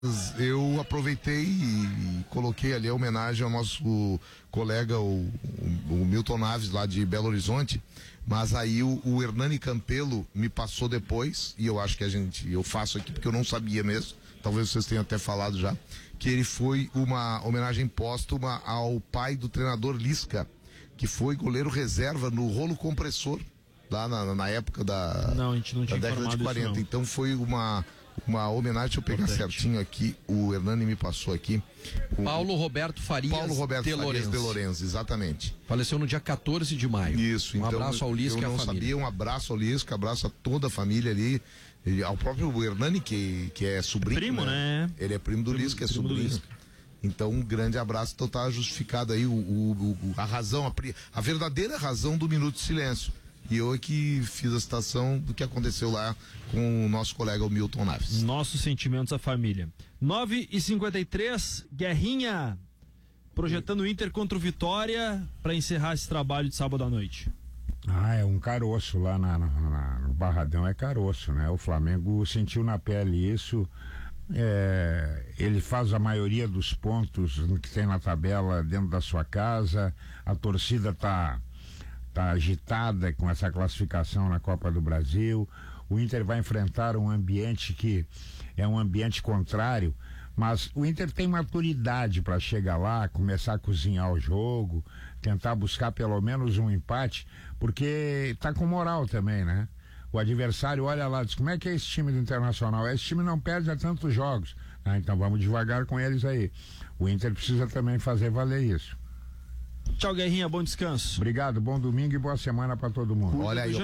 Eu aproveitei e coloquei ali a homenagem ao nosso colega, o Milton Naves, lá de Belo Horizonte, mas aí o Hernani Campelo me passou depois, e eu acho que eu faço aqui porque eu não sabia mesmo, talvez vocês tenham até falado já, que ele foi uma homenagem póstuma ao pai do treinador Lisca, que foi goleiro reserva no rolo compressor, lá na época da década de 40. Então foi uma homenagem, deixa eu pegar certinho aqui, o Hernani me passou aqui. Paulo Roberto Farias de Lorenzo, exatamente. Faleceu no dia 14 de maio. Isso, então. Abraço ao Lisca e à família. Sabia, um abraço ao Lisca, abraço a toda a família ali, ao próprio Hernani, que é sobrinho. Primo, né? Ele é primo do Lisca, é sobrinho. Então, um grande abraço, então tá justificado aí a razão, a verdadeira razão do minuto de silêncio. E eu é que fiz a citação do que aconteceu lá com o nosso colega, o Milton Naves. Nossos sentimentos à família. 9h53, Guerrinha, projetando o Inter contra o Vitória para encerrar esse trabalho de sábado à noite. É um caroço lá no Barradão, é caroço, né? O Flamengo sentiu na pele isso. Ele faz a maioria dos pontos que tem na tabela dentro da sua casa, a torcida tá agitada com essa classificação na Copa do Brasil. O Inter vai enfrentar um ambiente que é um ambiente contrário, mas o Inter tem maturidade para chegar lá, começar a cozinhar o jogo, tentar buscar pelo menos um empate, porque tá com moral também, né? O adversário olha lá e diz: como é que é esse time do Internacional? Esse time não perde há tantos jogos. Então vamos devagar com eles aí. O Inter precisa também fazer valer isso. Tchau, Guerrinha, bom descanso. Obrigado, bom domingo e boa semana pra todo mundo. Olha aí,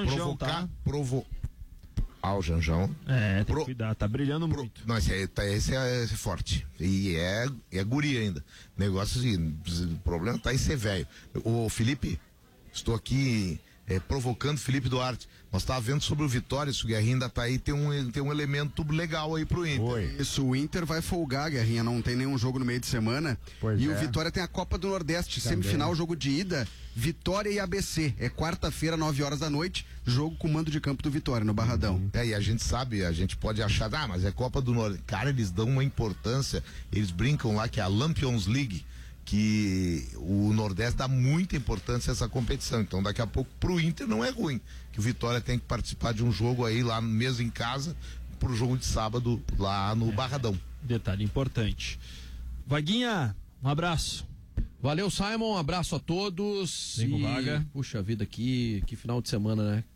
o Janjão. Tem que cuidar, tá brilhando muito. Não, esse é forte. E é guri ainda. Negócio assim, o problema tá em ser velho. Ô, Felipe, estou aqui provocando Felipe Duarte. Nós estávamos vendo sobre o Vitória, se o Guerrinha ainda tá aí, tem um elemento legal aí pro Inter. Oi. Isso, o Inter vai folgar, Guerrinha, não tem nenhum jogo no meio de semana. O Vitória tem a Copa do Nordeste, também. Semifinal, jogo de ida, Vitória e ABC. É quarta-feira, 9h da noite, jogo com o mando de campo do Vitória, no Barradão. E a gente sabe, a gente pode achar, mas é Copa do Nordeste. Cara, eles dão uma importância, eles brincam lá que é a Lampions League, que o Nordeste dá muita importância a essa competição. Então daqui a pouco pro Inter não é ruim, que o Vitória tem que participar de um jogo aí lá mesmo em casa, pro jogo de sábado lá no Barradão. Detalhe importante. Vaguinha, um abraço. Valeu, Simon, um abraço a todos. Vem com Vaga. Puxa vida, que final de semana, né?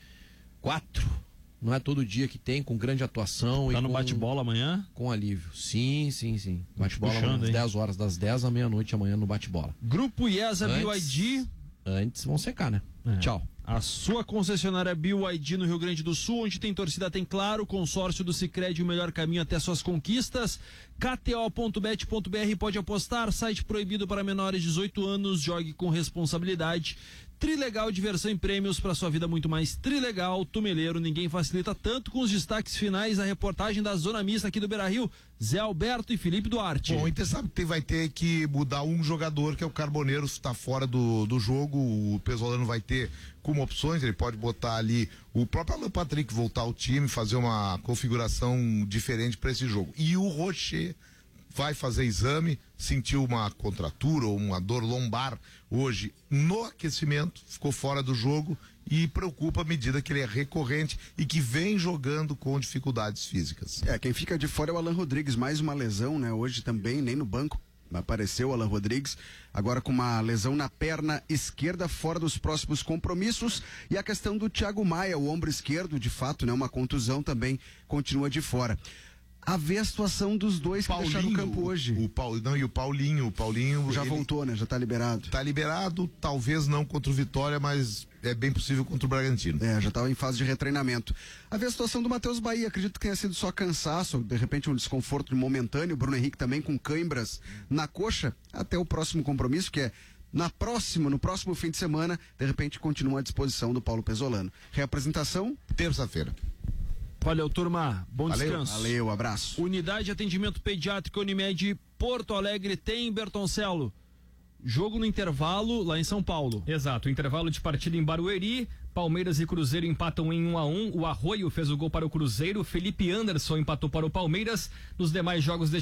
4. Não é todo dia que tem, com grande atuação. Tá no bate-bola amanhã? Com alívio. Sim. Bate-bola amanhã, às 10 horas, das 10 à meia-noite amanhã no bate-bola. Grupo IESA BYD. Antes vão secar, né? Tchau. A sua concessionária BYD no Rio Grande do Sul, onde tem torcida, tem Claro, consórcio do Sicredi, o melhor caminho até suas conquistas. KTO.bet.br, pode apostar, site proibido para menores de 18 anos, jogue com responsabilidade. Trilegal, diversão em prêmios para sua vida muito mais trilegal. Tumeleiro, ninguém facilita tanto. Com os destaques finais, a reportagem da Zona Mista aqui do Beira-Rio, Zé Alberto e Felipe Duarte. Bom, o Inter sabe que vai ter que mudar um jogador, que é o Carboneiro, está fora do jogo. O Pesolano vai ter como opções, ele pode botar ali o próprio Alan Patrick, voltar ao time, fazer uma configuração diferente para esse jogo. E o Rocher vai fazer exame, sentiu uma contratura ou uma dor lombar hoje no aquecimento, ficou fora do jogo e preocupa à medida que ele é recorrente e que vem jogando com dificuldades físicas. Quem fica de fora é o Alan Rodrigues, mais uma lesão, né? Hoje também, nem no banco apareceu o Alan Rodrigues, agora com uma lesão na perna esquerda, fora dos próximos compromissos. E a questão do Thiago Maia, o ombro esquerdo, de fato, né? Uma contusão, também continua de fora. A ver a situação dos dois que deixaram o campo hoje. O Paulinho já voltou, né? Já tá liberado. Tá liberado, talvez não contra o Vitória, mas é bem possível contra o Bragantino. Já estava em fase de retreinamento. A ver a situação do Matheus Bahia, acredito que tenha sido só cansaço, de repente um desconforto momentâneo. O Bruno Henrique também com cãibras na coxa, até o próximo compromisso, que é no próximo fim de semana, de repente continua à disposição do Paulo Pesolano. Reapresentação? Terça-feira. Valeu, turma. Bom descanso. Valeu, abraço. Unidade de Atendimento Pediátrico Unimed Porto Alegre tem Bertoncello. jogo no intervalo lá em São Paulo. Exato, intervalo de partida em Barueri. Palmeiras e Cruzeiro empatam em 1-1. O Arroio fez o gol para o Cruzeiro. Felipe Anderson empatou para o Palmeiras. Nos demais jogos deste